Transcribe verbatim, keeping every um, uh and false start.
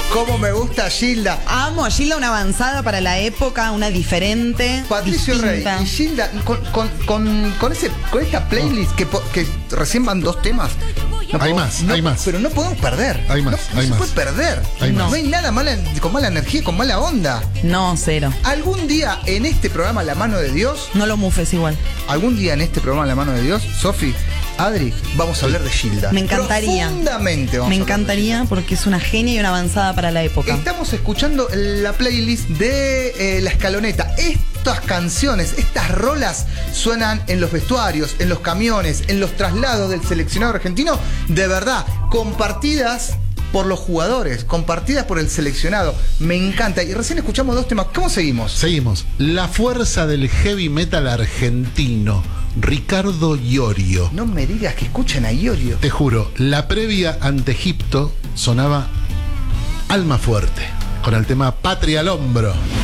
¿Cómo me gusta Gilda? Amo a Gilda, una avanzada para la época, una diferente. Patricio distinta. Rey y Gilda, con, con, con, con, ese, con esta playlist que, que recién van dos temas. No hay podemos, más, no, hay más. Pero no podemos perder. Hay más, no, hay no más. se puede perder. Hay no. más. no hay nada mala, con mala energía, con mala onda. No, cero. Algún día en este programa La Mano de Dios. No lo mufes igual. Algún día en este programa La Mano de Dios, Sofi, Adri, vamos a hablar de Gilda. Me encantaría. Profundamente vamos Me a hablar encantaría porque es una genia y una avanzada para la época. Estamos escuchando la playlist de eh, La Escaloneta. Estas canciones, estas rolas suenan en los vestuarios, en los camiones, en los traslados del seleccionado argentino. De verdad, compartidas por los jugadores, compartidas por el seleccionado. Me encanta. Y recién escuchamos dos temas. ¿Cómo seguimos? Seguimos. La fuerza del heavy metal argentino, Ricardo Iorio. No me digas que escuchan a Iorio. Te juro, la previa ante Egipto sonaba Alma Fuerte, con el tema Patria al Hombro.